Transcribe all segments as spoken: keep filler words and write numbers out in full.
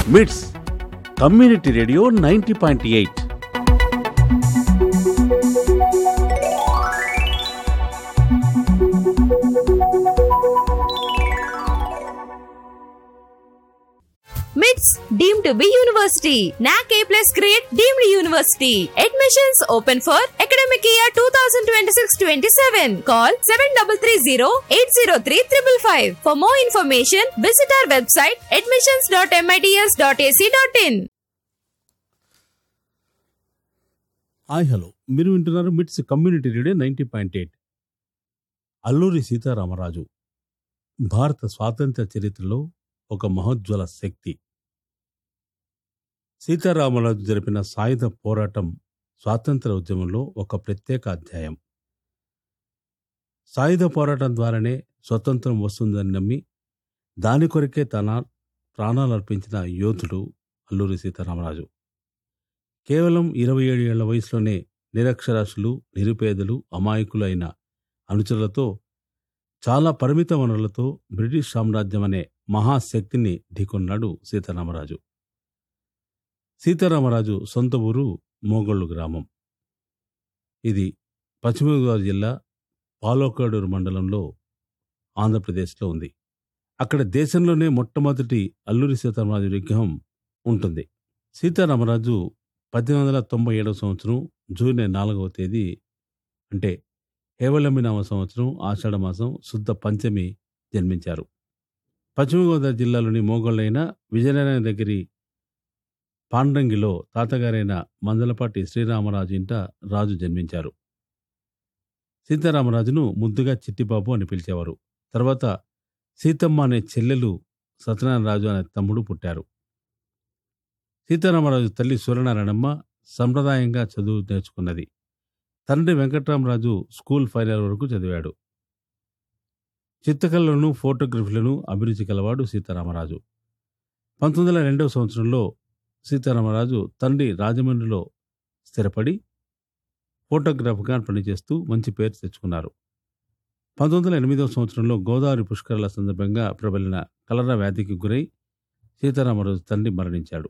మిట్స్ community radio ninety point eight. మిట్స్ deemed to be university. N A C A plus grade deemed university. Admissions open for academic year twenty twenty-six twenty-seven. Call seven three three zero eight zero three five five. For more information, visit our website admissions dot mits dot a c dot in. Hi hello, మీరు వింటున్నారు మిట్స్ community radio ninety point eight. Alluri Sitaramaraju భారత స్వాతంత్ర్య చరిత్రలో ఒక మహోజ్వల శక్తి. సీతారామరాజు జరిపిన సాయుధ పోరాటం స్వాతంత్ర ఉద్యమంలో ఒక ప్రత్యేక అధ్యాయం. సాయుధ పోరాటం ద్వారానే స్వతంత్రం వస్తుందని నమ్మి దాని కొరకే తన ప్రాణాలు అర్పించిన యోధుడు అల్లూరి సీతారామరాజు. కేవలం ఇరవై ఏడు ఏళ్ల వయసులోనే నిరక్షరాస్యులు, నిరుపేదలు, అమాయకులు అయిన అనుచరులతో చాలా పరిమిత వనరులతో బ్రిటిష్ సామ్రాజ్యం అనే మహాశక్తిని ఢీకొన్నాడు సీతారామరాజు. సీతారామరాజు సొంత ఊరు మోగొళ్ళు గ్రామం. ఇది పశ్చిమ గోదావరి జిల్లా పాలోకాడూరు మండలంలో ఆంధ్రప్రదేశ్లో ఉంది. అక్కడ దేశంలోనే మొట్టమొదటి అల్లూరి సీతారామరాజు విగ్రహం ఉంటుంది. సీతారామరాజు పద్దెనిమిది వందల తొంభై ఏడవ సంవత్సరం జూన్ నాలుగవ తేదీ అంటే హేవళమి నామ సంవత్సరం ఆషాఢ మాసం శుద్ధ పంచమి జన్మించారు. పశ్చిమ గోదావరి జిల్లాలోని మోగోళ్ళైన విజయనగరం దగ్గరి పాండ్రంగిలో తాతగారైన మందలపాటి శ్రీరామరాజు ఇంట రాజు జన్మించారు. సీతారామరాజును ముద్దుగా చిట్టిబాబు అని పిలిచేవారు. తర్వాత సీతమ్మ అనే చెల్లెలు సత్యనారాయణరాజు అనే తమ్ముడు పుట్టారు. సీతారామరాజు తల్లి సూర్యనారాయణమ్మ సంప్రదాయంగా చదువు నేర్చుకున్నది. తండ్రి వెంకట్రామరాజు స్కూల్ ఫైనల్ వరకు చదివాడు. చిత్రకళలను, ఫోటోగ్రఫీలను అభిరుచి కలవాడు సీతారామరాజు. పంతొమ్మిది వందల రెండవ సంవత్సరంలో సీతారామరాజు తండ్రి రాజమండ్రిలో స్థిరపడి ఫోటోగ్రాఫర్గా పనిచేస్తూ మంచి పేరు తెచ్చుకున్నారు. పంతొమ్మిది వందల ఎనిమిదవ సంవత్సరంలో గోదావరి పుష్కరాల సందర్భంగా ప్రబలిన కలరా వ్యాధికి గురై సీతారామరాజు తండ్రి మరణించాడు.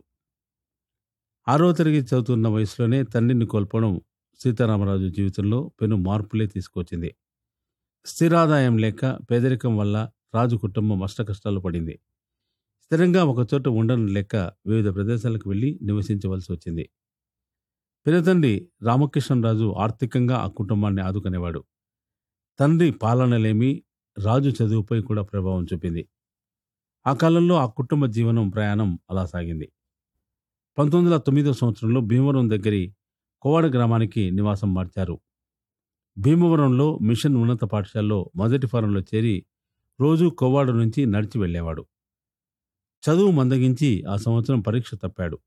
ఆరవ తరగతి చదువుతున్న వయసులోనే తండ్రిని కోల్పోవడం సీతారామరాజు జీవితంలో పెను మార్పులే తీసుకొచ్చింది. స్థిరాదాయం లేక పేదరికం వల్ల రాజు కుటుంబం అష్టకష్టాలు పడింది. స్థిరంగా ఒకచోట ఉండడం లేక వివిధ ప్రదేశాలకు వెళ్లి నివసించవలసి వచ్చింది. పినతండ్రి రామకృష్ణరాజు ఆర్థికంగా ఆ కుటుంబాన్ని ఆదుకునేవాడు. తండ్రి పాలనలేమి రాజు చదువుపై కూడా ప్రభావం చూపింది. ఆ కాలంలో ఆ కుటుంబ జీవనం ప్రయాణం అలా సాగింది. పంతొమ్మిది వందల తొమ్మిదవ సంవత్సరంలో భీమవరం దగ్గరి కోవాడ గ్రామానికి నివాసం మార్చారు. భీమవరంలో మిషన్ ఉన్నత పాఠశాలలో మొదటి ఫారంలో చేరి రోజు కోవాడ నుంచి నడిచి వెళ్లేవాడు. చదువు మందగించి ఆ సంవత్సరం పరీక్ష తప్పాడు.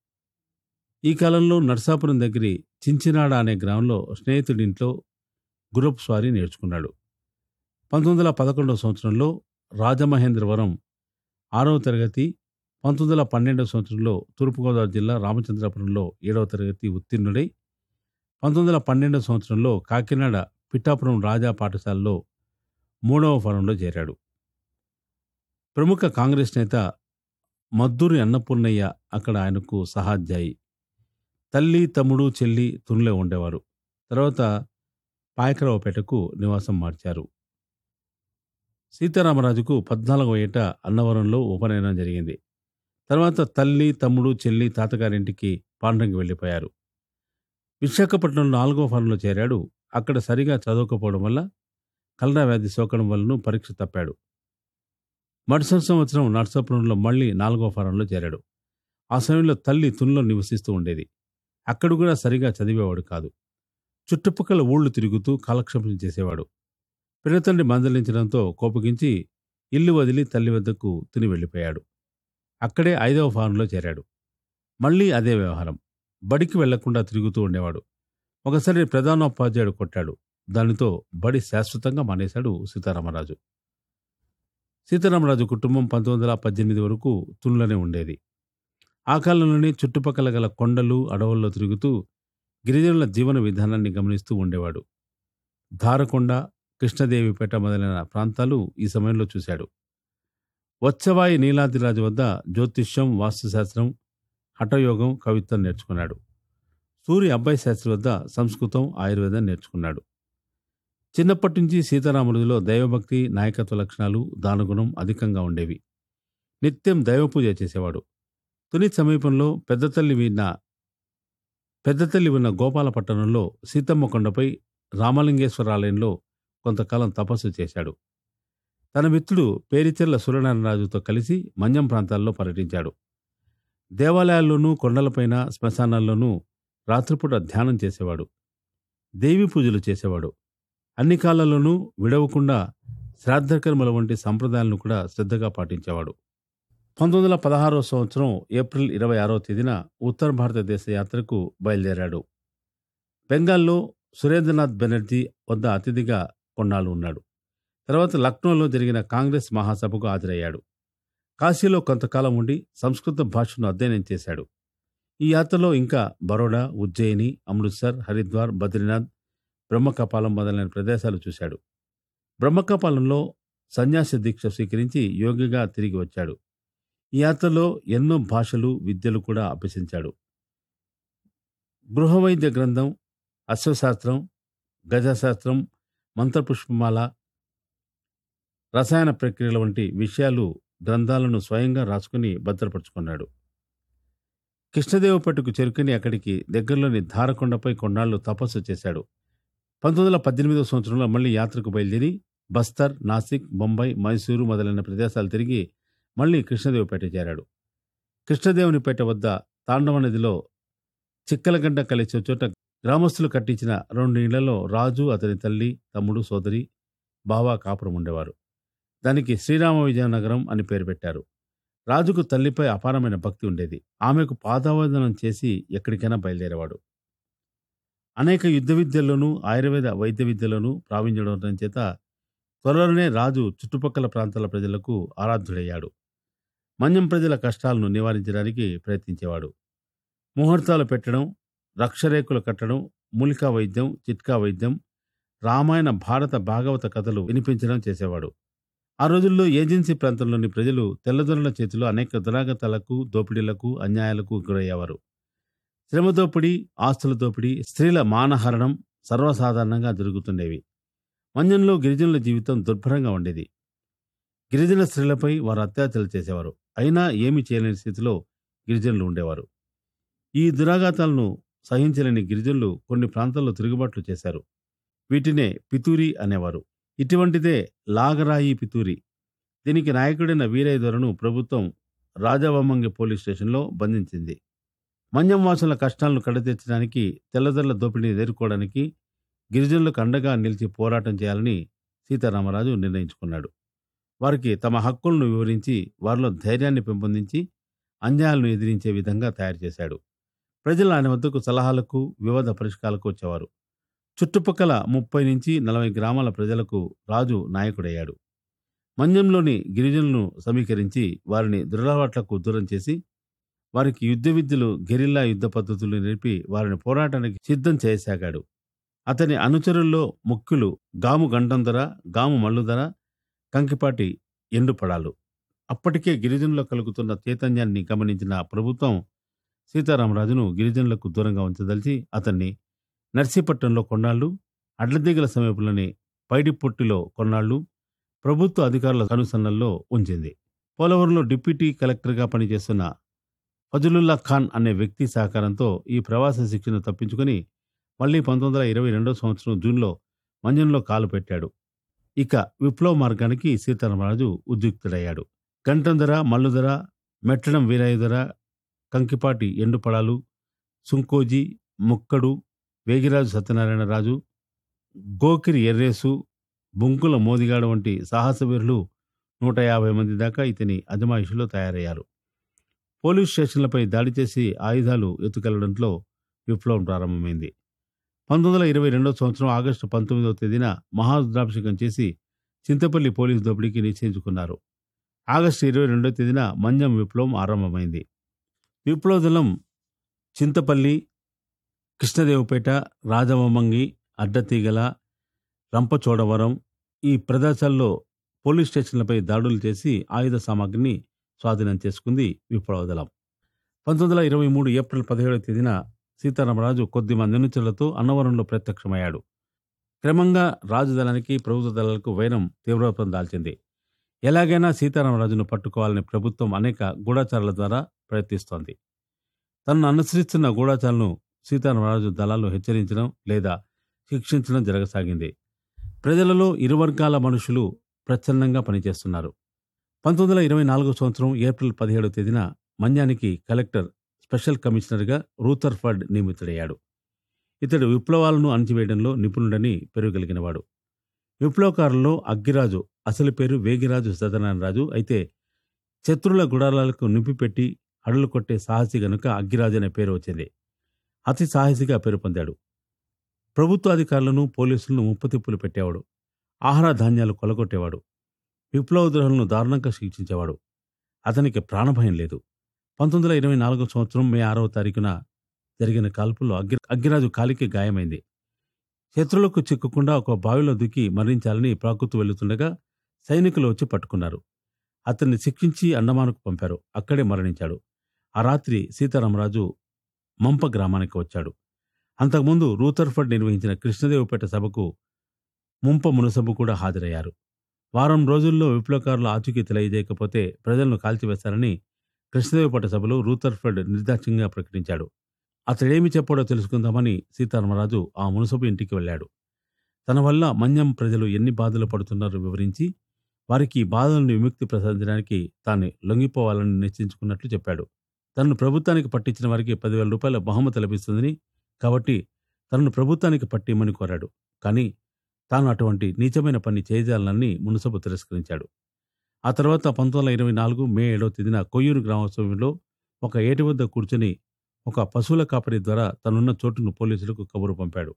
ఈ కాలంలో నర్సాపురం దగ్గరి చించినాడ అనే గ్రామంలో స్నేహితుడింట్లో గుర్రపు స్వారీ నేర్చుకున్నాడు. పంతొమ్మిది వందల పదకొండవ సంవత్సరంలో రాజమహేంద్రవరం ఆరవ తరగతి, పంతొమ్మిది వందల పన్నెండవ సంవత్సరంలో తూర్పుగోదావరి జిల్లా రామచంద్రాపురంలో ఏడవ తరగతి ఉత్తీర్ణుడై పంతొమ్మిది వందల పన్నెండవ సంవత్సరంలో కాకినాడ పిఠాపురం రాజా పాఠశాలలో మూడవ ఫారంలో చేరాడు. ప్రముఖ కాంగ్రెస్ నేత మద్దూరి అన్నపూర్ణయ్య అక్కడ ఆయనకు సహాధ్యాయి. తల్లి, తమ్ముడు, చెల్లి తునిలో ఉండేవారు. తర్వాత పాయకరావుపేటకు నివాసం మార్చారు. సీతారామరాజుకు పద్నాలుగవ ఏట అన్నవరంలో ఉపనయనం జరిగింది. తర్వాత తల్లి, తమ్ముడు, చెల్లి తాతగారింటికి పాండ్రంగి వెళ్లిపోయారు. విశాఖపట్నంలో నాలుగో ఫారంలో చేరాడు. అక్కడ సరిగా చదవకపోవడం వల్ల కలరా వ్యాధి సోకడం వలన పరీక్ష తప్పాడు. మరుసటి సంవత్సరం నర్సాపురంలో మళ్లీ నాలుగో ఫారంలో చేరాడు. ఆ సమయంలో తల్లి తునిలో నివసిస్తూ ఉండేది. అక్కడ కూడా సరిగా చదివేవాడు కాదు. చుట్టుపక్కల ఊళ్ళు తిరుగుతూ కాలక్షేపం చేసేవాడు. పినతండ్రి మందలించడంతో కోపగించి ఇల్లు వదిలి తల్లి వద్దకు తుని వెళ్లిపోయాడు. అక్కడే ఐదవ ఫారంలో చేరాడు. మళ్లీ అదే వ్యవహారం. బడికి వెళ్లకుండా తిరుగుతూ ఉండేవాడు. ఒకసారి ప్రధానోపాధ్యాయుడు కొట్టాడు. దానితో బడి శాశ్వతంగా మానేశాడు సీతారామరాజు. సీతారామరాజు కుటుంబం పంతొమ్మిది వందల పద్దెనిమిది వరకు తునిలోనే ఉండేది. ఆ కాలంలోనే చుట్టుపక్కల గల కొండలు, అడవుల్లో తిరుగుతూ గిరిజనుల జీవన విధానాన్ని గమనిస్తూ ఉండేవాడు. ధారకొండ, కృష్ణదేవిపేట మొదలైన ప్రాంతాలు ఈ సమయంలో చూశాడు. వచ్చవాయి నీలాద్రిరాజు వద్ద జ్యోతిష్యం, వాస్తుశాస్త్రం, హఠయోగం, కవిత్వం నేర్చుకున్నాడు. సూరి అబ్బాయి శాస్త్రి వద్ద సంస్కృతం, ఆయుర్వేదం నేర్చుకున్నాడు. చిన్నప్పటి నుంచి సీతారామరాజులో దైవభక్తి, నాయకత్వ లక్షణాలు, దానగుణం అధికంగా ఉండేవి. నిత్యం దైవపూజ చేసేవాడు. తుని సమీపంలో పెద్దతల్లి విన్న పెద్దతల్లి ఉన్న గోపాలపట్టణంలో సీతమ్మ కొండపై రామలింగేశ్వరాలయంలో కొంతకాలం తపస్సు చేశాడు. తన మిత్రుడు పేరిచెర్ల సూర్యనారాయణరాజుతో కలిసి మన్యం ప్రాంతాల్లో పర్యటించాడు. దేవాలయాల్లోనూ, కొండలపైన, శ్మశానాల్లోనూ రాత్రిపూట ధ్యానం చేసేవాడు. దేవి పూజలు చేసేవాడు. అన్ని కాలాల్లోనూ విడవకుండా శ్రాద్ధకర్మల వంటి సంప్రదాయాలను కూడా శ్రద్ధగా పాటించేవాడు. పంతొమ్మిది వందల పదహారో సంవత్సరం ఏప్రిల్ ఇరవై ఆరో తేదీన ఉత్తర భారతదేశ యాత్రకు బయలుదేరాడు. బెంగాల్లో సురేంద్రనాథ్ బెనర్జీ వద్ద అతిథిగా కొన్నాళ్ళు ఉన్నాడు. తర్వాత లక్నోలో జరిగిన కాంగ్రెస్ మహాసభకు హాజరయ్యాడు. కాశీలో కొంతకాలం ఉండి సంస్కృత భాషను అధ్యయనం చేశాడు. ఈ యాత్రలో ఇంకా బరోడా, ఉజ్జయిని, అమృత్సర్, హరిద్వార్, బద్రీనాథ్, బ్రహ్మకపాలం మొదలైన ప్రదేశాలు చూశాడు. బ్రహ్మకపాలంలో సన్యాసి దీక్ష స్వీకరించి యోగిగా తిరిగి వచ్చాడు. ఈ యాత్రలో ఎన్నో భాషలు, విద్యలు కూడా అభ్యసించాడు. గృహవైద్య గ్రంథం, అశ్వశాస్త్రం, గజశాస్త్రం, మంత్రపుష్పమాల, రసాయన ప్రక్రియల వంటి విషయాలు గ్రంథాలను స్వయంగా రాసుకుని భద్రపరుచుకున్నాడు. కృష్ణదేవపట్టుకు చేరుకుని అక్కడికి దగ్గరలోని ధారకొండపై కొన్నాళ్లు తపస్సు చేశాడు. పంతొమ్మిది వందల పద్దెనిమిదవ సంవత్సరంలో మళ్లీ యాత్రకు బయలుదేరి బస్తర్, నాసిక్, బొంబాయి, మైసూరు మొదలైన ప్రదేశాలు తిరిగి మళ్లీ కృష్ణదేవపేట చేరాడు. కృష్ణదేవునిపేట వద్ద తాండవ నదిలో చిక్కలగడ్డ కలిసే చోట గ్రామస్తులు కట్టించిన రెండు ఇళ్లలో రాజు, అతని తల్లి, తమ్ముడు, సోదరి, బావ కాపురం ఉండేవారు. దానికి శ్రీరామ విజయనగరం అని పేరు పెట్టారు. రాజుకు తల్లిపై అపారమైన భక్తి ఉండేది. ఆమెకు పాదావందనం చేసి ఎక్కడికైనా బయలుదేరేవాడు. అనేక యుద్ధ విద్యల్లోనూ, ఆయుర్వేద వైద్య విద్యలోనూ ప్రావీణ్యుడవడం చేత త్వరలోనే రాజు చుట్టుపక్కల ప్రాంతాల ప్రజలకు ఆరాధ్యుడయ్యాడు. మన్యం ప్రజల కష్టాలను నివారించడానికి ప్రయత్నించేవాడు. ముహూర్తాలు పెట్టడం, రక్షరేకులు కట్టడం, మూలికా వైద్యం, చిట్కా వైద్యం, రామాయణ, భారత, భాగవత కథలు వినిపించడం చేసేవాడు. ఆ రోజుల్లో ఏజెన్సీ ప్రాంతంలోని ప్రజలు తెల్లదొరల చేతిలో అనేక దురాగతాలకు, దోపిడీలకు, అన్యాయాలకు గురయ్యేవారు. శ్రమ దోపిడీ, ఆస్తుల దోపిడీ, స్త్రీల మానహరణం సర్వసాధారణంగా జరుగుతుండేవి. మన్యంలో గిరిజనుల జీవితం దుర్భరంగా ఉండేది. గిరిజన స్త్రీలపై వారు అత్యాచారాలు చేసేవారు. అయినా ఏమీ చేయలేని స్థితిలో గిరిజనులు ఉండేవారు. ఈ దురాఘాతాలను సహించలేని గిరిజనులు కొన్ని ప్రాంతాల్లో తిరుగుబాట్లు చేశారు. వీటినే పితూరి అనేవారు. ఇటువంటిదే లాగరాయి పితూరి. దీనికి నాయకుడైన వీరయ్య దొరను ప్రభుత్వం రాజవమ్మంగి పోలీస్ స్టేషన్లో బంధించింది. మన్యం వాసుల కష్టాలను కడతీర్చడానికి, తెల్లదొరల దోపిడీని ఎదుర్కోవడానికి గిరిజనులకు అండగా నిలిచి పోరాటం చేయాలని సీతారామరాజు నిర్ణయించుకున్నాడు. వారికి తమ హక్కులను వివరించి వారిలో ధైర్యాన్ని పెంపొందించి అన్యాయాలను ఎదిరించే విధంగా తయారు చేశాడు. ప్రజలు ఆయన వద్దకు సలహాలకు, వివాద పరిష్కారాలకు వచ్చేవారు. చుట్టుపక్కల ముప్పై నుంచి నలభై గ్రామాల ప్రజలకు రాజు నాయకుడయ్యాడు. మన్యంలోని గిరిజనులను సమీకరించి వారిని దురలవాట్లకు దూరం చేసి వారికి యుద్ధ విద్యలు, గెరిల్లా యుద్ధ పద్ధతులు నేర్పి వారిని పోరాటానికి సిద్ధం చేయసాగాడు. అతని అనుచరుల్లో ముఖ్యులు గాము గంటంధర, గాము మల్లుధర, కంకిపాటి ఎండుపడాలు. అప్పటికే గిరిజనులకు కలుగుతున్న చైతన్యాన్ని గమనించిన ప్రభుత్వం సీతారామరాజును గిరిజనులకు దూరంగా ఉంచదలిచి అతన్ని నర్సీపట్నంలో కొన్నాళ్లు, అడ్లదిగల సమీపంలోని పైడిపొట్టిలో కొన్నాళ్లు ప్రభుత్వ అధికారుల కనుసన్నల్లో ఉంచింది. పోలవరంలో డిప్యూటీ కలెక్టర్గా పనిచేస్తున్న ఫజలుల్లా ఖాన్ అనే వ్యక్తి సహకారంతో ఈ ప్రవాస శిక్షను తప్పించుకుని మళ్లీ పంతొమ్మిది వందల ఇరవై రెండో సంవత్సరం జూన్లో మన్యంలో కాలు పెట్టాడు. ఇక విప్లవ మార్గానికి సీతారామరాజు ఉద్యుక్తుడయ్యాడు. గంటంధర, మల్లుధర, మెట్టడం వీరయ్యధర, కంకిపాటి ఎండుపడాలు, సుంకోజీ, ముక్కడు, వేగిరాజు సత్యనారాయణరాజు, గోకిరి ఎర్రేసు, బుంకుల మోదిగాడు వంటి సాహసవీరులు నూట యాభై మంది దాకా ఇతని అజమాయిషిలో తయారయ్యారు. పోలీస్ స్టేషన్లపై దాడి చేసి ఆయుధాలు ఎత్తుకెళ్లడంతో విప్లవం ప్రారంభమైంది. పంతొమ్మిది వందల ఇరవై రెండో సంవత్సరం ఆగస్టు పంతొమ్మిదవ తేదీన మహారుద్రాభిషేకం చేసి చింతపల్లి పోలీసు దోపిడీకి నిశ్చయించుకున్నారు. ఆగస్టు ఇరవై రెండో తేదీన మన్యం విప్లవం ఆరంభమైంది. విప్లవ దళం చింతపల్లి, కృష్ణదేవపేట, రాజవమ్మంగి, అడ్డతీగల, రంపచోడవరం ఈ ప్రదేశాల్లో పోలీస్ స్టేషన్లపై దాడులు చేసి ఆయుధ సామాగ్రిని స్వాధీనం చేసుకుంది విప్లవ దళం. పంతొమ్మిది వందల ఇరవై మూడు ఏప్రిల్ పదిహేడవ తేదీన సీతారామరాజు కొద్ది మంది అనుచరులతో అన్నవరంలో ప్రత్యక్షమయ్యాడు. క్రమంగా రాజు దళానికి ప్రభుత్వ దళాలకు వైరం తీవ్రరూపం దాల్చింది. ఎలాగైనా సీతారామరాజును పట్టుకోవాలని ప్రభుత్వం అనేక గూఢచారుల ద్వారా ప్రయత్నిస్తోంది. తనను అనుసరిస్తున్న గూఢచారులను సీతారామరాజు దళాలు హెచ్చరించడం లేదా శిక్షించడం జరగసాగింది. ప్రజలలో ఇరు వర్గాల మనుషులు ప్రచ్ఛన్నంగా పనిచేస్తున్నారు. పంతొమ్మిది వందల ఇరవై నాలుగో సంవత్సరం ఏప్రిల్ పదిహేడవ తేదీన మన్యానికి కలెక్టర్ స్పెషల్ కమిషనర్గా రూథర్ఫర్డ్ నియమితుడయ్యాడు. ఇతడు విప్లవాలను అణచివేయడంలో నిపుణుడని పెరుగలిగినవాడు. విప్లవకారుల్లో అగ్గిరాజు, అసలు పేరు వేగిరాజు సత్యనారాయణరాజు. అయితే శత్రుల గుడారాలకు నింపిపెట్టి అడులు కొట్టే సాహసి గనుక అగ్గిరాజు అనే పేరు వచ్చింది. అతి సాహసిగా పేరు పొందాడు. ప్రభుత్వ అధికారులను, పోలీసులను ముప్పుతిప్పులు పెట్టేవాడు. ఆహార ధాన్యాలు కొలగొట్టేవాడు. విప్లవ ద్రోహులను దారుణంగా శిక్షించేవాడు. అతనికి ప్రాణభయం లేదు. పంతొమ్మిది వందల ఇరవై నాలుగో సంవత్సరం మే ఆరవ తారీఖున జరిగిన కాల్పుల్లో అగ్గి అగ్గిరాజు కాలికి గాయమైంది. శత్రులకు చిక్కకుండా ఒక బావిలో దుక్కి మరణించాలని ప్రాకుతూ వెళుతుండగా సైనికులు వచ్చి పట్టుకున్నారు. అతన్ని శిక్షించి అండమానుకు పంపారు. అక్కడే మరణించాడు. ఆ రాత్రి సీతారామరాజు మంప గ్రామానికి వచ్చాడు. అంతకుముందు రూథర్ఫర్డ్ నిర్వహించిన కృష్ణదేవపేట సభకు ముంప మునసబు కూడా హాజరయ్యారు. వారం రోజుల్లో విప్లవకారుల ఆచూకీ తెలియజేయకపోతే ప్రజలను కాల్చివేస్తారని కృష్ణదేవపేట సభలో రూథర్ఫర్డ్ నిర్దాక్ష్యంగా ప్రకటించాడు. అతడేమి చెప్పాడో తెలుసుకుందామని సీతారామరాజు ఆ మునసబు ఇంటికి వెళ్ళాడు. తన వల్ల మన్యం ప్రజలు ఎన్ని బాధలు పడుతున్నారో వివరించి వారికి బాధలను విముక్తి ప్రసాదించడానికి తాను లొంగిపోవాలని నిశ్చయించుకున్నట్లు చెప్పాడు. తనను ప్రభుత్వానికి పట్టించిన వారికి పదివేల రూపాయల బహుమతి లభిస్తుందని, కాబట్టి తనను ప్రభుత్వానికి పట్టిమని కోరాడు. కానీ తాను అటువంటి నీచమైన పని చేయజాలని మునసబు తిరస్కరించాడు. ఆ తర్వాత పంతొమ్మిది వందల ఇరవై నాలుగు మే ఏడవ తేదీన కొయ్యూరు గ్రామోత్సవంలో ఒక ఏటి వద్ద కూర్చొని ఒక పశువుల కాపరి ద్వారా తనున్న చోటును పోలీసులకు కబురు పంపాడు.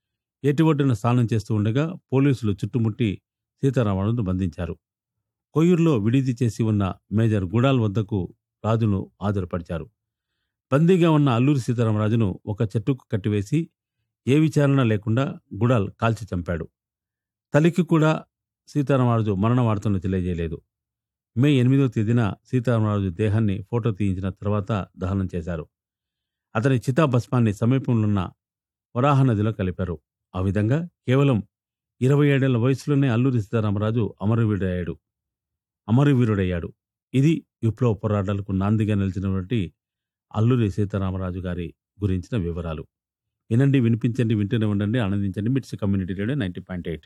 ఏటి ఒడ్డున స్నానం చేస్తూ ఉండగా పోలీసులు చుట్టుముట్టి సీతారామరాజును బంధించారు. కొయ్యూరులో విడిది చేసి ఉన్న మేజర్ గుడాల్ వద్దకు రాజును హాజరుపరిచారు. బందీగా ఉన్న అల్లూరి సీతారామరాజును ఒక చెట్టుకు కట్టివేసి ఏ విచారణ లేకుండా గుడాల్ కాల్చి చంపాడు. తల్లికి కూడా సీతారామరాజు మరణ వార్తను తెలియజేయలేదు. మే ఎనిమిదవ తేదీన సీతారామరాజు దేహాన్ని ఫోటో తీయించిన తర్వాత దహనం చేశారు. అతని చితాభస్మాన్ని సమీపంలోన్న వరాహ నదిలో కలిపారు. ఆ విధంగా కేవలం ఇరవై ఏడేళ్ల వయసులోనే అల్లూరి సీతారామరాజు అమరవీరుడయ్యాడు అమరవీరుడయ్యాడు ఇది విప్లవ పోరాటాలకు నాందిగా నిలిచినటువంటి అల్లూరి సీతారామరాజు గారి గురించిన వివరాలు. వినండి, వినిపించండి, వింటూనే ఉండండి, ఆనందించండి. మిట్స్ community radio ninety point eight.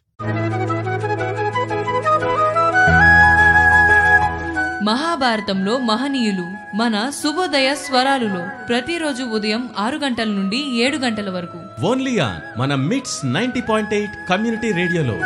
మహాభారతంలో మహనీయులు మన శుభోదయ స్వరాలులో ప్రతిరోజు ఉదయం ఆరు గంటల నుండి ఏడు గంటల వరకు ఓన్లీ ఆన్ మన మిట్స్ నైంటీ పాయింట్ ఎయిట్ కమ్యూనిటీ రేడియోలో.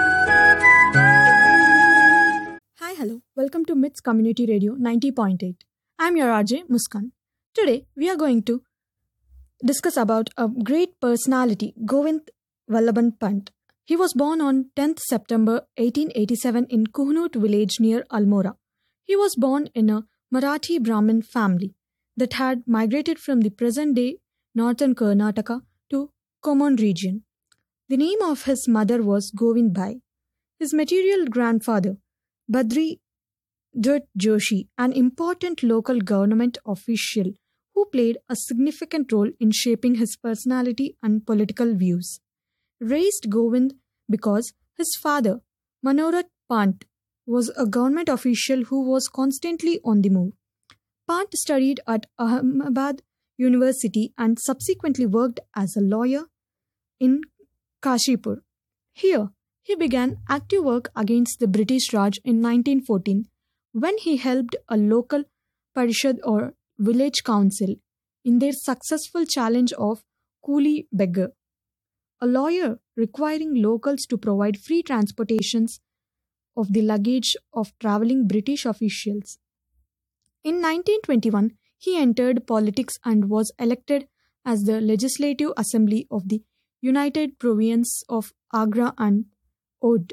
Hi, hello. Welcome to MITS Community Radio ninety point eight. I'm your R J Muskan. Today, we are going to discuss about a great personality, Govind Vallabhan Pant. He was born on tenth September eighteen eighty-seven in Kuhnut village near Almora. He was born in a Marathi Brahmin family that had migrated from the present-day northern Karnataka to Common region. The name of his mother was Govind Bhai. His material grandfather, Badri Dutt Joshi, an important local government official who played a significant role in shaping his personality and political views, raised Govind because his father, Manorat Pant, was a government official who was constantly on the move. Pant studied at Ahmedabad University and subsequently worked as a lawyer in Kashipur. Here, he began active work against the British Raj in nineteen fourteen when he helped a local parishad or village council in their successful challenge of Coolie Beggar, a lawyer requiring locals to provide free transportations of the luggage of travelling British officials. In nineteen twenty-one, he entered politics and was elected as the Legislative Assembly of the United Province of Agra and Oudh.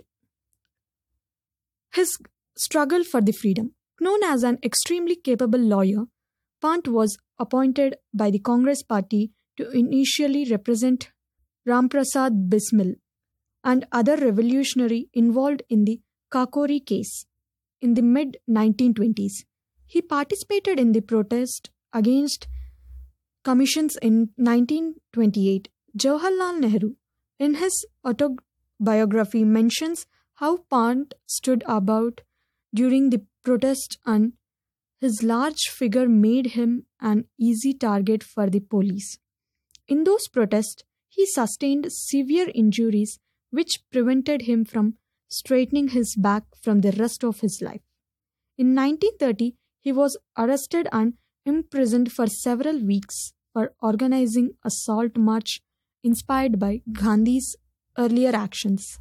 His struggle for the freedom. Known as an extremely capable lawyer, Pant was appointed by the Congress Party to initially represent Ramprasad Bismil and other revolutionary involved in the Kakori case in the mid nineteen twenties. He participated in the protest against commissions in nineteen twenty-eight. Jawaharlal Nehru, in his autobiography, mentions how Pant stood about during the protest and his large figure made him an easy target for the police. In those protests, he sustained severe injuries which prevented him from straightening his back from the rest of his life. In nineteen thirty, he was arrested and imprisoned for several weeks for organizing a salt march inspired by Gandhi's earlier actions.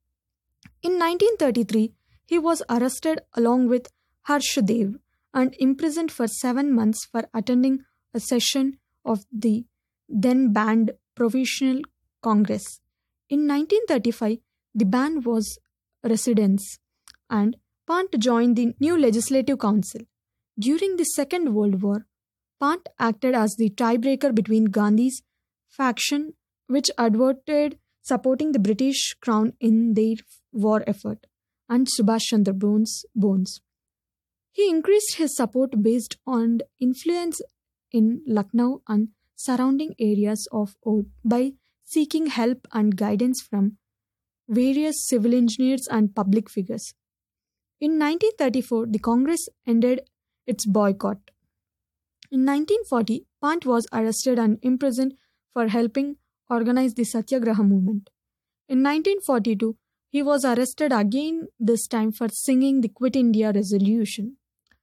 In nineteen thirty-three, he was arrested along with Harshadev and imprisoned for seven months for attending a session of the then banned Provisional Congress. In nineteen thirty-five, the ban was residence and Pant joined the new Legislative Council. During the Second World War, Pant acted as the tiebreaker between Gandhi's faction, which advocated supporting the British Crown in their war effort, and Subhash Chandra Bose's. He increased his support based on influence in Lucknow and surrounding areas of Oudh by seeking help and guidance from various civil engineers and public figures. In nineteen thirty-four, the Congress ended its boycott. In nineteen forty, Pant was arrested and imprisoned for helping organize the Satyagraha movement. In nineteen forty-two, he was arrested again, this time for singing the Quit India resolution.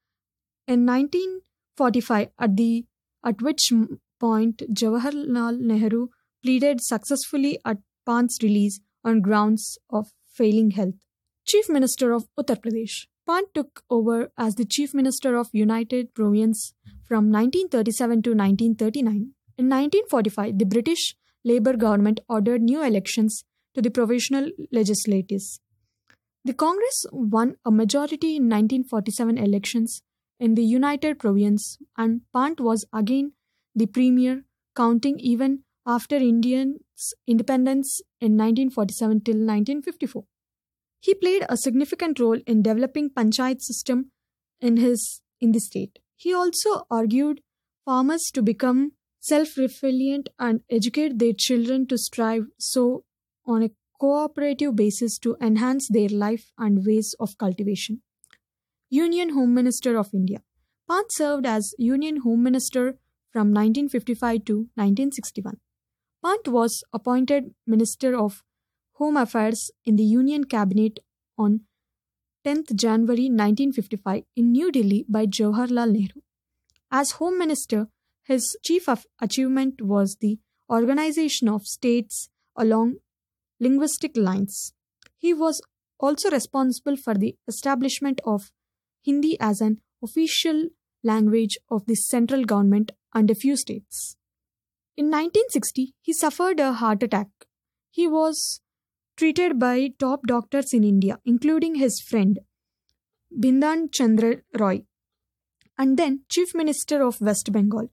In nineteen forty-five, at, the, at which point Jawaharlal Nehru pleaded successfully at Pant's release on grounds of failing health. Chief Minister of Uttar Pradesh. Pant took over as the Chief Minister of United Province from nineteen thirty-seven to nineteen thirty-nine. In nineteen forty-five, the British Labour government ordered new elections to the provisional legislatures. The Congress won a majority in nineteen forty-seven elections in the United Province, and Pant was again the premier, counting even after India's independence in nineteen forty-seven till nineteen fifty-four. He played a significant role in developing panchayat system in his in the state. He also argued farmers to become self-reliant and educate their children to strive so on a cooperative basis to enhance their life and ways of cultivation. Union Home Minister of India. Pant served as Union Home Minister from nineteen fifty-five to nineteen sixty-one. Pant was appointed Minister of Home Affairs in the Union Cabinet on tenth January nineteen fifty-five in New Delhi by Jawaharlal Nehru. As Home Minister, his chief of achievement was the organization of states along linguistic lines. He was also responsible for the establishment of Hindi as an official language of the central government and a few states. In nineteen sixty, he suffered a heart attack. He was treated by top doctors in India, including his friend Bindhan Chandra Roy, and then Chief Minister of West Bengal.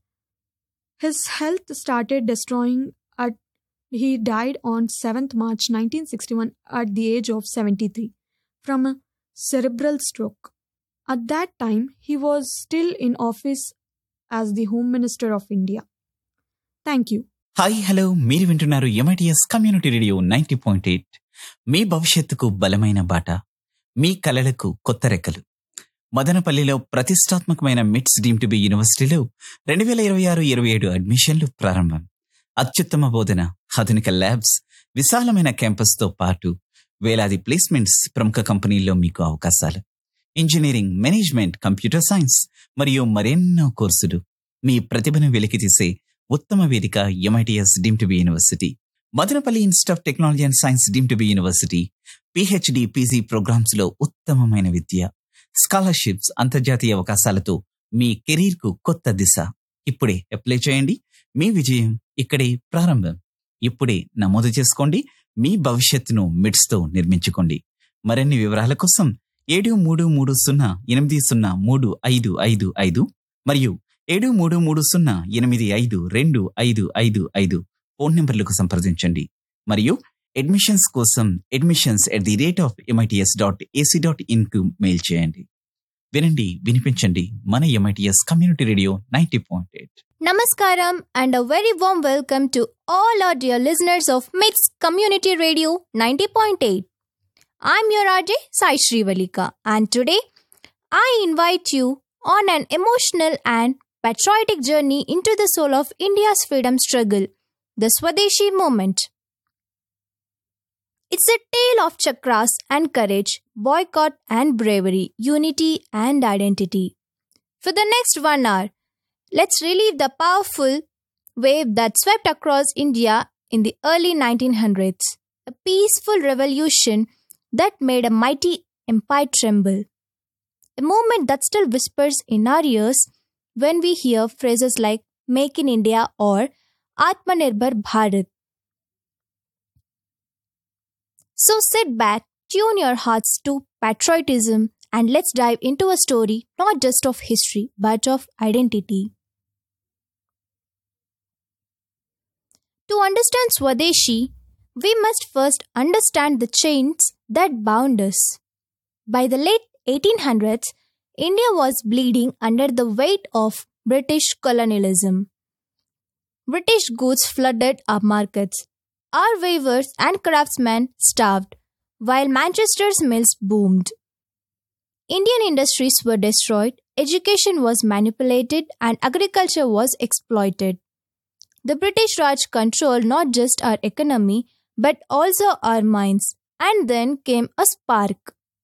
His health started destroying at he died on seventh March nineteen sixty-one at the age of seventy-three from a cerebral stroke. At that time, he was still in office as the Home Minister of India. Thank you. Hi hello మీరు వింటున్నారు MITS community radio ninety point eight. మీ భవిష్యత్తుకు బలమైన బాట, మీ కలలకు కొత్త రెక్కలు. మదనపల్లిలో ప్రతిష్టాత్మకమైన మిట్స్ డీమ్డ్ టు బి యూనివర్సిటీలో రెండు వేల ఇరవై ఆరు ఇరవై ఏడు అడ్మిషన్లు ప్రారంభం. అత్యుత్తమ బోధన, ఆధునిక ల్యాబ్స్, విశాలమైన క్యాంపస్తో పాటు వేలాది ప్లేస్మెంట్స్, ప్రముఖ కంపెనీల్లో మీకు అవకాశాలు. ఇంజనీరింగ్, మేనేజ్మెంట్, కంప్యూటర్ సైన్స్ మరియు మరెన్నో కోర్సులు. మీ ప్రతిభను వెలికితీసే ఉత్తమ వేదిక MITS deemed to be university. Madanapalle institute of technology and science deemed to be university. PhD, PG programmes లో ఉత్తమమైన విద్య, స్కాలర్షిప్స్, అంతర్జాతీయ అవకాశాలతో మీ కెరీర్ కు కొత్త దిశ. ఇప్పుడే అప్లై చేయండి. మీ విజయం ఇక్కడే ప్రారంభం. ఇప్పుడే నమోదు చేసుకోండి. మీ భవిష్యత్తును మిడ్స్ తో నిర్మించుకోండి. మరిన్ని వివరాల కోసం ఏడు మూడు మూడు సున్నా ఎనిమిది సున్నా మూడు ఐదు ఐదు ఐదు మరియు ఏడు మూడు మూడు సున్నా ఎనిమిది ఐదు రెండు ఐదు ఐదు ఐదు ఫోన్ నెంబర్లకు సంప్రదించండి. మరియు అడ్మిషన్స్ కోసం admissions at the rate of MITS dot AC dot ఇన్కు mail చేయండి. వినండి, వినిపించండి, మన MITS community radio ninety point eight. Namaskaram and a very warm welcome to all our dear listeners of Mix Community Radio ninety point eight. I'm your R J Sai Srivalika, and today I invite you on an emotional and patriotic journey into the soul of India's freedom struggle, the Swadeshi movement. It's a tale of chakras and courage, boycott and bravery, unity and identity. For the next one hour, let's relive the powerful wave that swept across India in the early nineteen hundreds, a peaceful revolution that made a mighty empire tremble, a movement that still whispers in our ears when we hear phrases like Make in India or Atmanirbhar Bharat. So sit back, tune your hearts to patriotism, and let's dive into a story not just of history but of identity. To understand Swadeshi, we must first understand the chains that bound us. By the late eighteen hundreds, India was bleeding under the weight of British colonialism. British goods flooded our markets. Our weavers and craftsmen starved, while Manchester's mills boomed. Indian industries were destroyed, education was manipulated, and agriculture was exploited. The British Raj controlled not just our economy but also our minds, and then came a spark.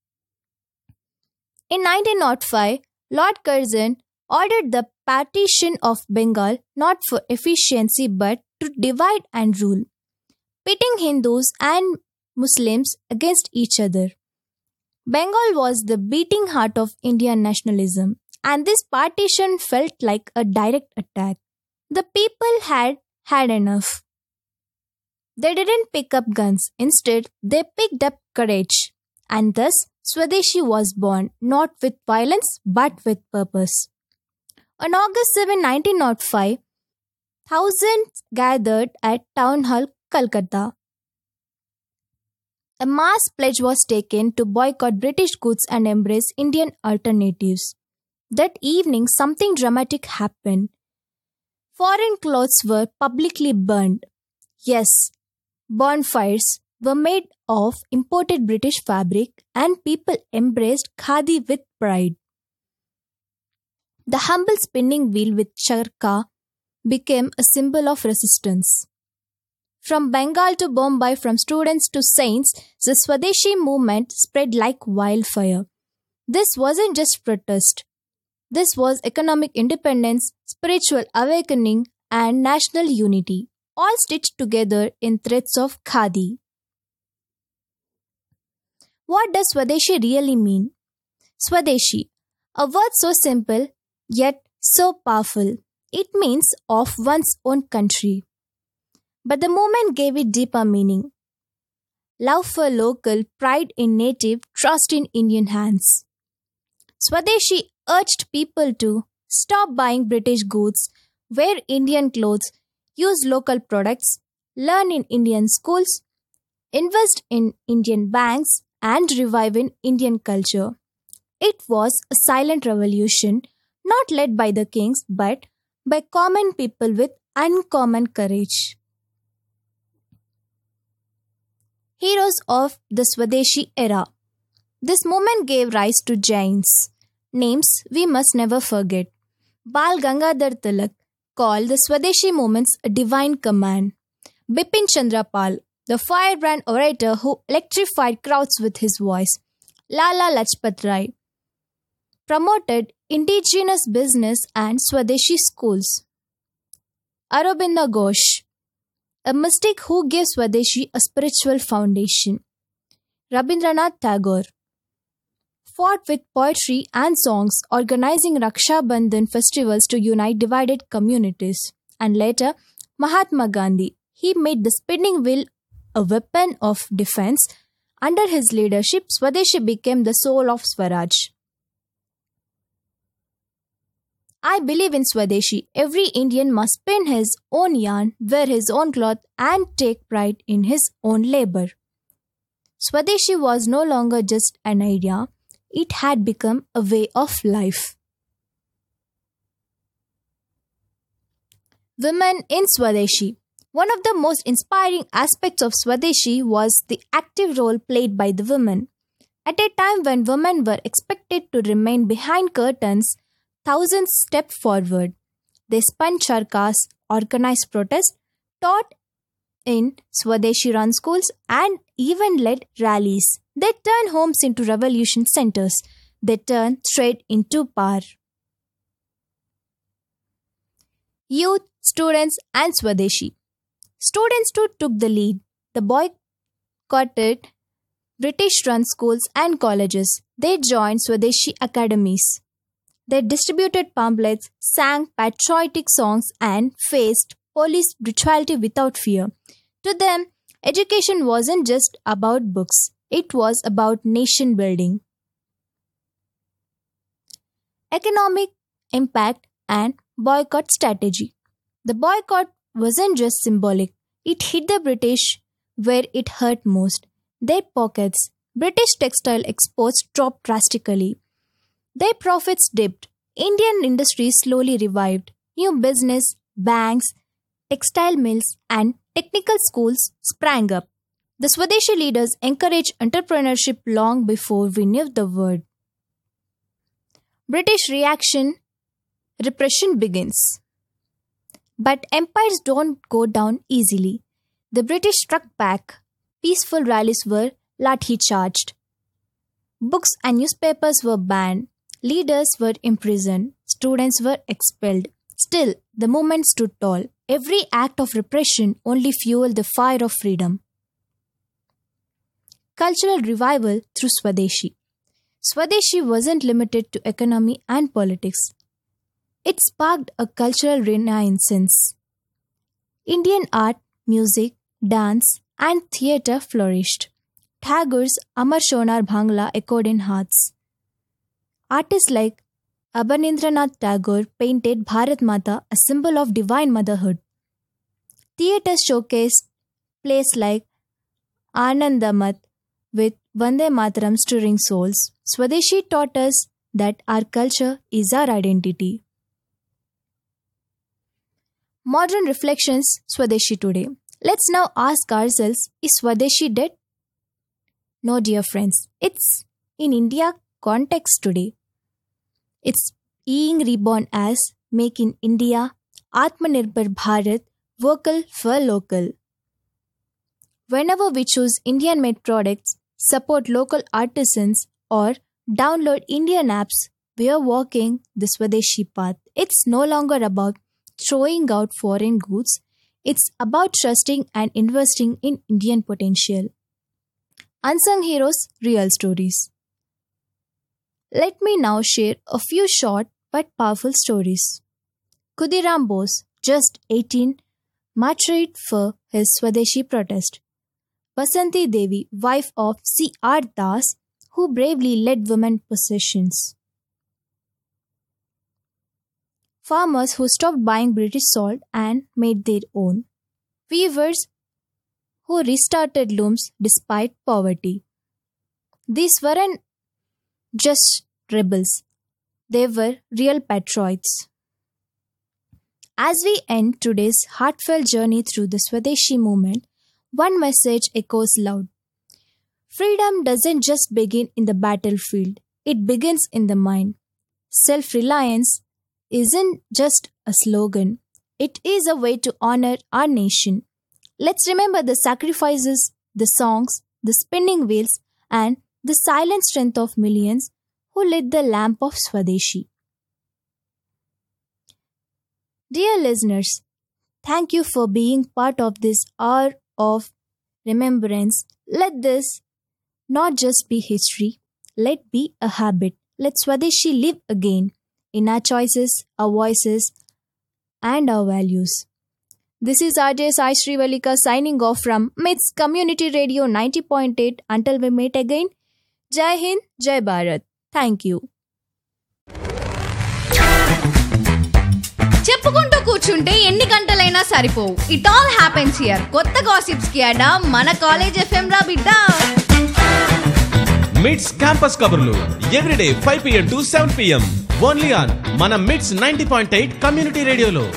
In nineteen oh five, Lord Curzon ordered the partition of Bengal not for efficiency but to divide and rule, pitting Hindus and Muslims against each other. Bengal was the beating heart of Indian nationalism, and this partition felt like a direct attack. The people had had enough. They didn't pick up guns. Instead, they picked up courage. And thus, Swadeshi was born, not with violence, but with purpose. On August seventh, nineteen oh five, thousands gathered at Town Hall, Calcutta. A mass pledge was taken to boycott British goods and embrace Indian alternatives. That evening, something dramatic happened. Foreign clothes were publicly burned. Yes, bonfires were made of imported British fabric, and people embraced khadi with pride. The humble spinning wheel with charkha became a symbol of resistance. From Bengal to Bombay, from students to saints, the Swadeshi movement spread like wildfire. This wasn't just protest. This was economic independence, spiritual awakening, and national unity, all stitched together in threads of khadi. What does Swadeshi really mean? Swadeshi, a word so simple yet so powerful. It means of one's own country. But the movement gave it deeper meaning. Love for local, pride in native, trust in Indian hands. Swadeshi urged people to stop buying British goods, wear Indian clothes, use local products, learn in Indian schools, invest in Indian banks, and revive in Indian culture. It was a silent revolution, not led by the kings but by common people with uncommon courage. Heroes of the Swadeshi era. This movement gave rise to giants, names we must never forget. Bal Gangadhar Tilak called the Swadeshi movements a divine command. Bipin Chandra Pal, the firebrand orator who electrified crowds with his voice. Lala Lajpat Rai promoted indigenous business and Swadeshi schools. Aurobindo Ghosh, a mystic who gave Swadeshi a spiritual foundation. Rabindranath Tagore fought with poetry and songs, organizing Raksha Bandhan festivals to unite divided communities. And later, Mahatma Gandhi. He made the spinning wheel a weapon of defense. Under his leadership, Swadeshi became the soul of Swaraj. I believe in Swadeshi. Every Indian must spin his own yarn, wear his own cloth, and take pride in his own labor. Swadeshi was no longer just an idea, it had become a way of life. Women in Swadeshi. One of the most inspiring aspects of Swadeshi was the active role played by the women. At a time when women were expected to remain behind curtains, thousands stepped forward. They spun charkas, organized protests, taught in Swadeshi-run schools, and even led rallies. They turned homes into revolution centers. They turned trade into power. Youth, students, and Swadeshi. Students too took the lead. They boycotted British-run schools and colleges. They joined Swadeshi academies. They distributed pamphlets, sang patriotic songs, and faced police brutality without fear. To them, education wasn't just about books, it was about nation building. Economic impact and boycott strategy. The boycott wasn't just symbolic, it hit the British where it hurt most. Their pockets. British textile exports dropped drastically. Their profits dipped. Indian industry slowly revived. New business, banks, textile mills, and technical schools sprang up. The Swadeshi leaders encouraged entrepreneurship long before we knew the word. British reaction. Repression begins. But empires don't go down easily. The British struck back. Peaceful rallies were lathi charged. Books and newspapers were banned. Leaders were imprisoned. Students were expelled. Still, the movement stood tall. Every act of repression only fueled the fire of freedom. Cultural revival through Swadeshi. Swadeshi wasn't limited to economy and politics. It sparked a cultural renaissance. Indian art, music, dance, and theatre flourished. Tagore's Amar Shonar Bhangla echoed in hearts. Artists like Abanindranath Tagore painted Bharat Mata, a symbol of divine motherhood. Theatre showcased plays like Anandamath with Vande Mataram stirring souls. Swadeshi taught us that our culture is our identity. Modern reflections, Swadeshi today. Let's now ask ourselves, is Swadeshi dead? No, dear friends, it's in India context today. It's being reborn as Make in India, Atmanirbhar Bharat, vocal for local. Whenever we choose Indian-made products, support local artisans, or download Indian apps, we are walking the Swadeshi path. It's no longer about throwing out foreign goods. It's about trusting and investing in Indian potential. Unsung heroes, real stories. Let me now share a few short but powerful stories. Khudiram Bose, just eighteen, martyred for his Swadeshi protest. Basanti Devi, wife of C R Das, who bravely led women possessions. Farmers who stopped buying British salt and made their own. Weavers who restarted looms despite poverty. These weren't just rebels, they were real patriots. As we end today's heartfelt journey through the Swadeshi movement, one message echoes loud. Freedom doesn't just begin in the battlefield, it begins in the mind. Self-reliance isn't just a slogan, it is a way to honor our nation. Let's remember the sacrifices, the songs, the spinning wheels, and the silent strength of millions who lit the lamp of Swadeshi. Dear listeners, thank you for being part of this hour of remembrance. Let this not just be history, let be a habit. Let Swadeshi live again in our choices, our voices, and our values. This is R J Sai Srivalika signing off from M I T S Community Radio ninety point eight. Until we meet again, Jai Hind, Jai Bharat. Thank you. కూర్చుంటే ఎన్ని గంటలైనా సరిపోవు. It all happens here. కొత్త gossips కి అడా మన college FM రా బిడ్డ. మిట్స్ క్యాంపస్ కబుర్లు everyday five PM to seven PM only on మన మిట్స్ నైన్టీ పాయింట్ ఎయిట్ కమ్యూనిటీ రేడియోలో.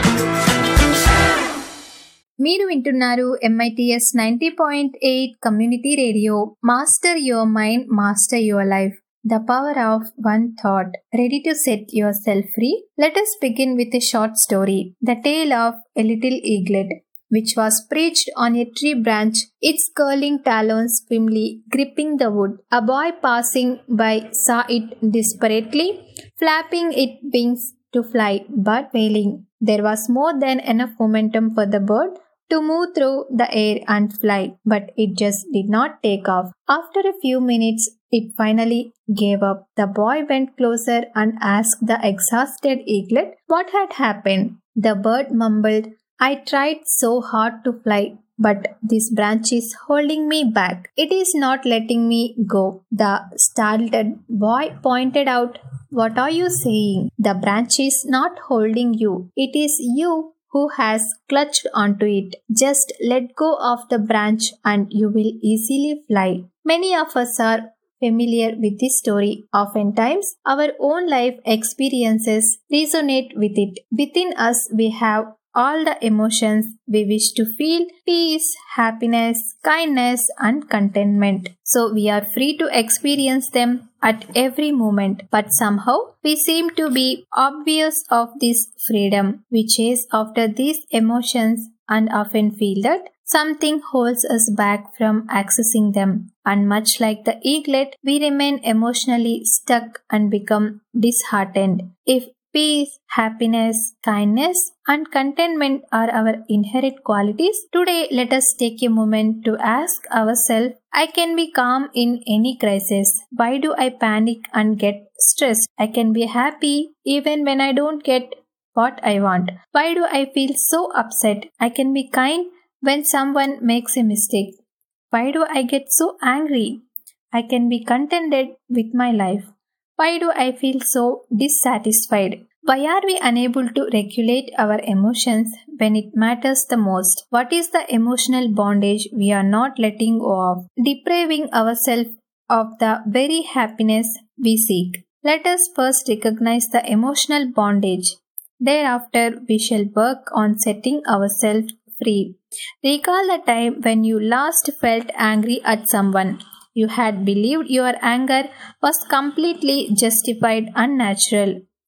మీరు వింటున్నారు MITS ninety point eight community radio. Master your mind, master your life. The power of one thought. Ready to set yourself free? Let us begin with a short story. The tale of a little eaglet, which was perched on a tree branch, its curling talons firmly gripping the wood. A boy passing by saw it desperately, flapping its wings to fly, but failing. There was more than enough momentum for the bird to move through the air and fly, but it just did not take off. After a few minutes, it finally gave up. The boy went closer and asked the exhausted eaglet what had happened. The bird mumbled, "I tried so hard to fly, but this branch is holding me back. It is not letting me go." The startled boy pointed out, "What are you saying? The branch is not holding you. It is you who has clutched onto it. Just let go of the branch and you will easily fly." Many of us are familiar with this story. Oftentimes, our own life experiences resonate with it. Within us, we have all the emotions we wish to feel: peace, happiness, kindness, and contentment. So we are free to experience them at every moment. But somehow we seem to be obvious of this freedom. We chase after these emotions and often feel that something holds us back from accessing them. And much like the eaglet, we remain emotionally stuck and become disheartened. If peace, happiness, kindness, and contentment are our inherent qualities, today let us take a moment to ask ourselves, I can be calm in any crisis. Why do I panic and get stressed? I can be happy even when I don't get what I want. Why do I feel so upset? I can be kind when someone makes a mistake. Why do I get so angry? I can be contented with my life. Why do I feel so dissatisfied? Why are we unable to regulate our emotions when it matters the most? What is the emotional bondage we are not letting go of, depriving ourselves of the very happiness we seek? Let us first recognize the emotional bondage. Thereafter, we shall work on setting ourselves free. Recall the time when you last felt angry at someone. You had believed your anger was completely justified and natural,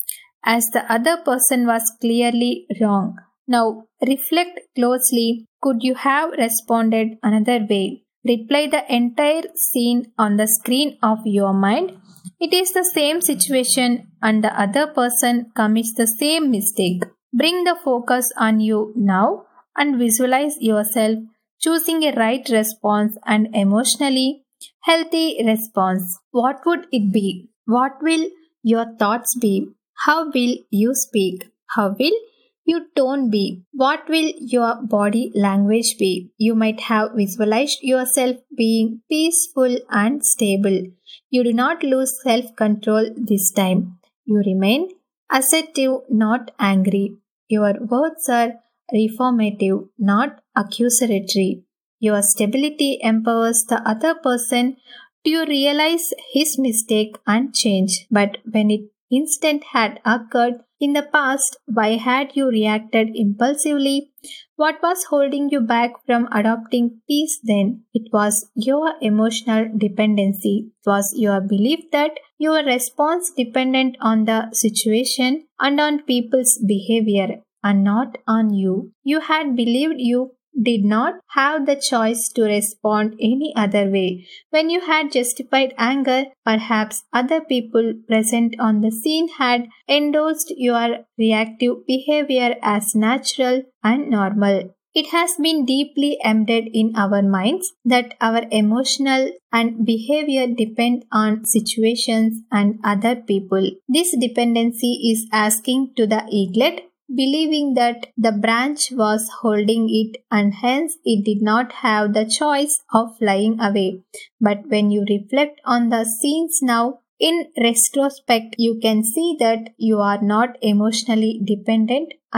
as the other person was clearly wrong. Now reflect closely. Could you have responded another way? Replay the entire scene on the screen of your mind. It is the same situation and the other person commits the same mistake. Bring the focus on you now and visualize yourself choosing a right response, and emotionally healthy response. What would it be? What will your thoughts be? How will you speak? How will your tone be? What will your body language be? You might have visualized yourself being peaceful and stable. You do not lose self-control this time. You remain assertive, not angry. Your words are reformative, not accusatory. Your stability empowers the other person to realize his mistake and change. But when it instant had occurred in the past, why had you reacted impulsively? What was holding you back from adopting peace then? It was your emotional dependency. It was your belief that your response depended on the situation and on people's behavior, and not on you. You had believed you did not have the choice to respond any other way. When you had justified anger, perhaps other people present on the scene had endorsed your reactive behavior as natural and normal. It has been deeply embedded in our minds that our emotional and behavior depend on situations and other people. This dependency is asking to the eaglet, believing that the branch was holding it and hence it did not have the choice of flying away. But when you reflect on the scenes now, in retrospect, you can see that you are not emotionally dependent and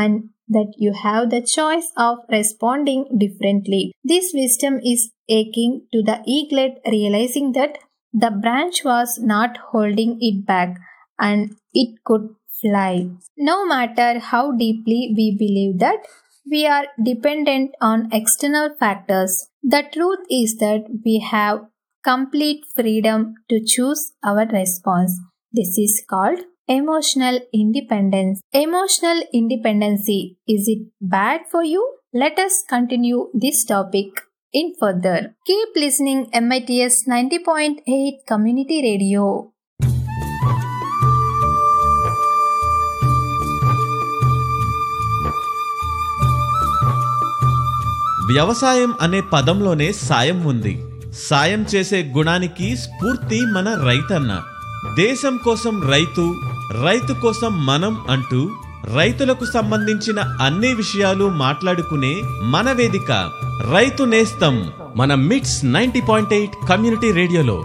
that you have the choice of responding differently. This wisdom is akin to the eaglet realizing that the branch was not holding it back and it could fly. No matter how deeply we believe that we are dependent on external factors, the truth is that we have complete freedom to choose our response. This is called emotional independence. Emotional independency, is it bad for you? Let us continue this topic in further. Keep listening M I T S ninety point eight Community Radio. వ్యవసాయం అనే పదంలోనే సాయం ఉంది. సాయం చేసే గుణానికి స్ఫూర్తి మన రైతన్న. దేశం కోసం రైతు, రైతు కోసం మనం అంటూ రైతులకు సంబంధించిన అన్ని విషయాలు మాట్లాడుకునే మన వేదిక రైతు నేస్తం మన మిట్స్ నైంటీ పాయింట్ ఎయిట్ కమ్యూనిటీ రేడియోలో.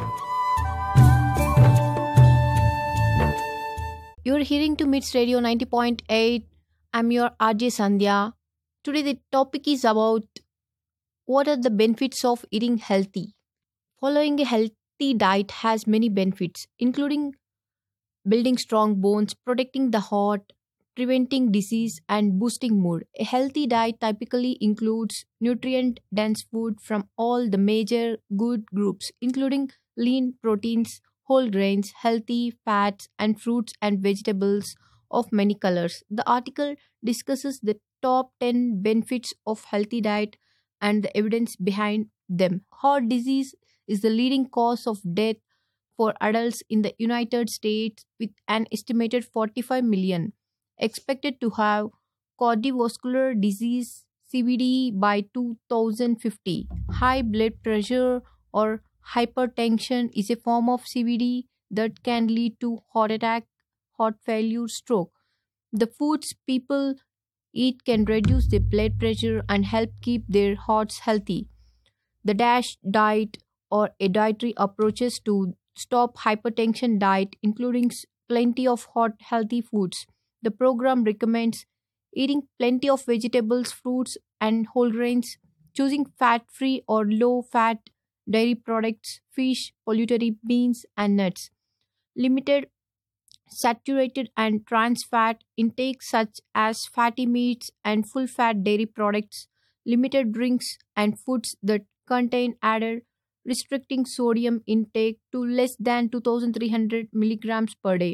You're hearing to Mits Radio ninety point eight. I'm your R J Sandhya. Today the topic is about what are the benefits of eating healthy. Following a healthy diet has many benefits, including building strong bones, protecting the heart, preventing disease, and boosting mood. A healthy diet typically includes nutrient-dense food from all the major good groups, including lean proteins, whole grains, healthy fats, and fruits and vegetables of many colors. The article discusses the top ten benefits of healthy diet and the evidence behind them. Heart disease is the leading cause of death for adults in the United States, with an estimated forty-five million expected to have cardiovascular disease C V D by two thousand fifty. High blood pressure or hypertension is a form of C V D that can lead to heart attack, heart failure, stroke. The foods people eat can reduce their blood pressure and help keep their hearts healthy. The DASH diet, or a dietary approaches to stop hypertension diet, including s- plenty of hot healthy foods. The program recommends eating plenty of vegetables, fruits, and whole grains, choosing fat-free or low-fat dairy products, fish, poultry, beans, and nuts. Limited saturated and trans fat intake such as fatty meats and full fat dairy products, limited drinks and foods that contain added, restricting sodium intake to less than two thousand three hundred milligrams per day,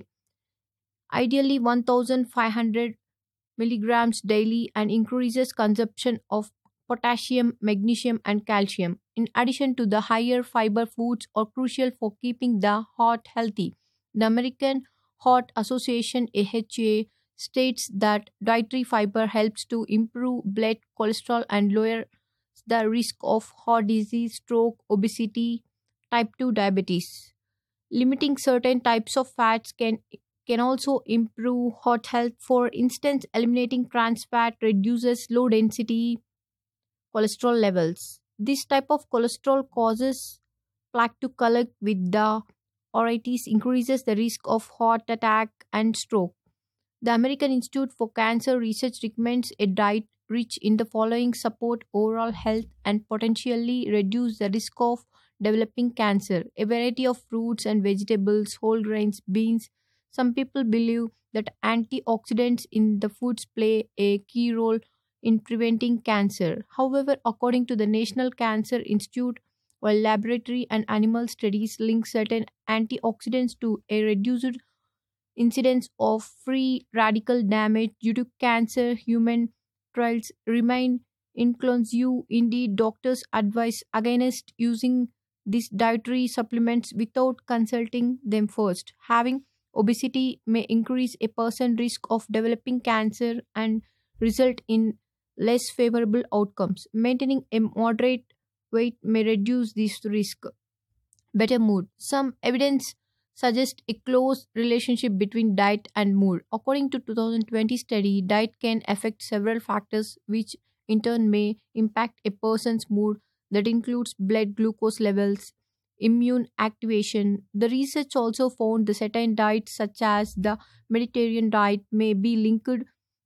ideally one thousand five hundred milligrams daily, and increases consumption of potassium, magnesium, and calcium. In addition to the higher fiber foods are crucial for keeping the heart healthy. The American Heart Association A H A states that dietary fiber helps to improve blood cholesterol and lower the risk of heart disease, stroke, obesity, type two diabetes. Limiting certain types of fats can can also improve heart health. For instance, eliminating trans fat reduces low density cholesterol levels. This type of cholesterol causes plaque to collect with the arteries, increases the risk of heart attack and stroke. The American Institute for Cancer Research recommends a diet rich in the following: support overall health and potentially reduce the risk of developing cancer. A variety of fruits and vegetables, whole grains, beans. Some people believe that antioxidants in the foods play a key role in preventing cancer. However, according to the National Cancer Institute, while laboratory and animal studies link certain antioxidants to a reduced incidence of free radical damage due to cancer, human trials remain inconclusive. Indeed, doctors advise against using these dietary supplements without consulting them first. Having obesity may increase a person's risk of developing cancer and result in less favorable outcomes. Maintaining a moderate weight may reduce this risk. Better mood. Some evidence suggests a close relationship between diet and mood. According to two thousand twenty study, diet can affect several factors which in turn may impact a person's mood. That includes blood glucose levels, immune activation. The research also found the certain diets such as the Mediterranean diet may be linked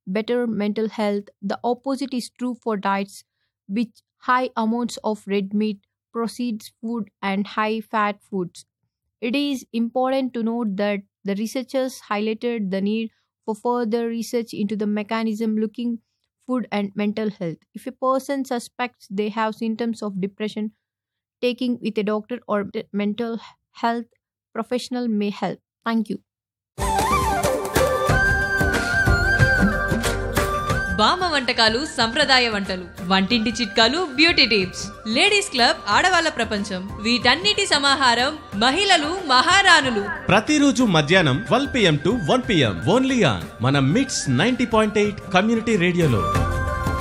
better mental health. The opposite is true for diets with high amounts of red meat, processed food, and high fat foods. It is important to note that the researchers highlighted the need for further research into the mechanism looking food and mental health. If a person suspects they have symptoms of depression, taking with a doctor or mental health professional may help. Thank you. బామ్మ వంటకాలు సంప్రదాయ వంటలు, వంటింటి చిట్కాలు, beauty tips, ladies club ఆడవాళ్ళ ప్రపంచం, వీటన్నిటి సమాహారం మహిళలు మహారాణులు. ప్రతిరోజు మధ్యాహ్నం twelve PM to one PM only on మన మిట్స్ నైంటీ పాయింట్ ఎయిట్ కమ్యూనిటీ రేడియోలో.